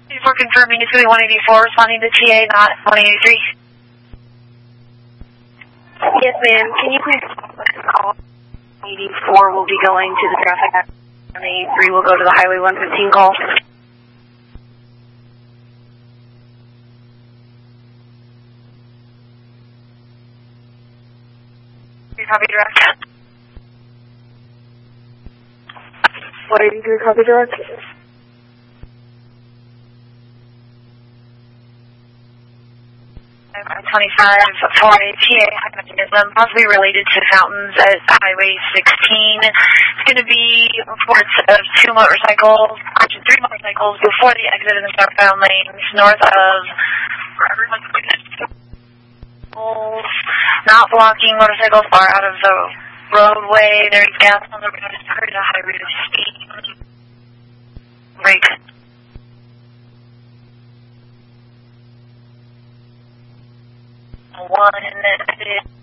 For confirming, it's going to be 184 responding to TA, not 183. Yes, ma'am. Can you please call 84 will be going to the traffic accident. 183 will go to the Highway 115 call. Copy direct. What are you doing, copy direct? 25 for a TA mechanism, possibly related to fountains at Highway 16. It's going to be reports of three motorcycles before the exit in the southbound lanes, north of not blocking. Motorcycles are out of the roadway. There's gas on the road. It's at a high rate of speed. Brake. One, and then